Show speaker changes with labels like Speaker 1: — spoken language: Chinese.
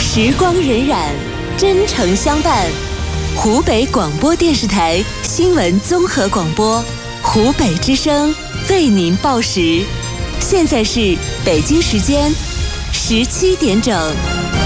Speaker 1: 时光荏苒，真诚相伴。湖北广播电视台新闻综合广播，湖北之声为您报时。现在是北京时间17点整。